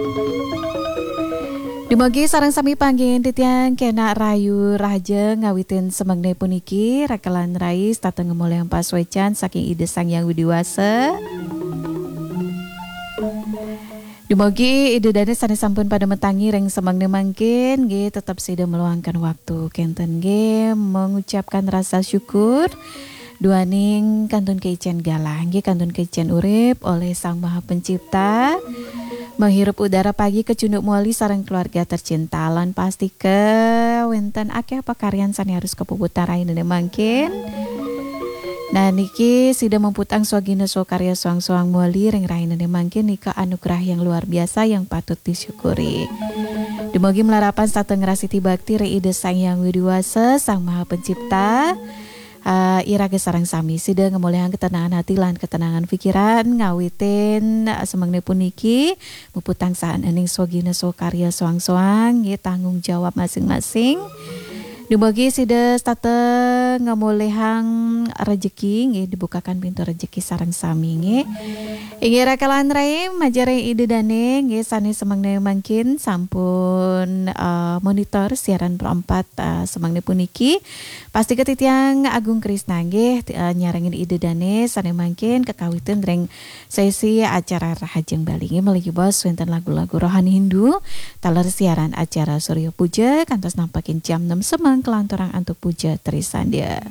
Dumagi sareng sami panggih titiang kena rayu raja ngawitin semengne puniki rakalan rais tateng ngemuliang paswecan saking ide sang yang widiwasa. Dumagi ide dane sane sampun pada metangi reng semengne mangkin nggih tetap sida meluangkan waktu kenten nggih mengucapkan rasa syukur duaning kantun keicen galah nggih kantun keicen urip oleh Sang Maha Pencipta. Menghirup udara pagi kecunduk muali sareng keluarga tercinta lan pasti ke wenten akeh pakaryan sani harus kepuputan raine mangkin. Nah niki sida memputang swagina swakarya suang-suang muali ring raine mangkin nika anugerah yang luar biasa yang patut disyukuri. Dumugi melarapan sateng rasiti bakti reide Sang Yang Widiwasa Sang Maha Pencipta. Irage sareng sami sida ngemulihan ketenangan hati lan ketenangan pikiran ngawitin semengne puniki muputang saan ening swagina swakarya soang-soang nggih tanggung jawab masing-masing. Dumugi sida state ngemulihang rejeki nggih dibukakan pintu rejeki sareng sami nggih. Inggih rakalan rai majare ide dane nggih sane semengne mangkin sampun monitor siaran perempat semengne puniki. Pasti ketitiang Agung Krisna nggih nyarengin ide dane sane mangkin kekawitan reng sesi acara Rahajeng Bali nggih meligi bos wonten lagu-lagu rohani Hindu taler siaran acara Surya Puja kantos nampakin jam 6 semeng kelanturang antuk puja Trisandia.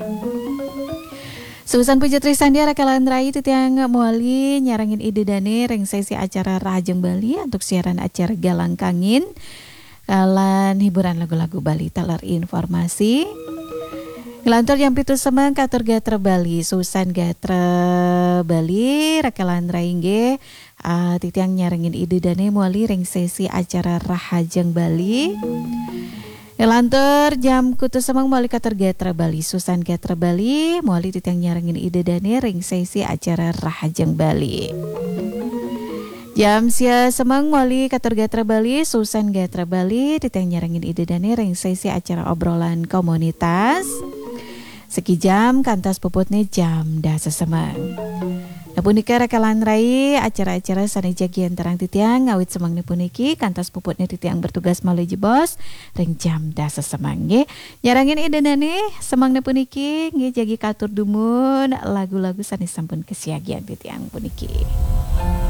Susan puja Trisandia rakalan rai titiang muali nyarengin ide dane reng sesi acara Rahajeng Bali untuk siaran acara Galang Kangin lan hiburan lagu-lagu Bali taler informasi. Ngelantur yang pitu semang katur gatra Bali Susan gatra Bali rakalan rai nggih titiang nyarengin ide dane muali reng sesi acara Rahajeng Bali. Ngelantur jam kutu semang muali katur gatra Bali Susan gatra Bali muali titiang nyarengin ide dane ring sesi acara Rahajeng Bali. Jam sia semang muali katur gatra Bali Susan gatra Bali titiang nyarengin ide dane ring sesi acara obrolan komunitas. Seki jam kantas puputne jam dasa semang. Napunika rakalan rai acara-acara sane jagian terang titiang ngawit semangne puniki kantas puputne titiang bertugas maluji bos ring jam dasa semang nggih. Nyarangin idenane semangne puniki nggih jagi katur dumun lagu-lagu sane sampun kesiagian titiang puniki.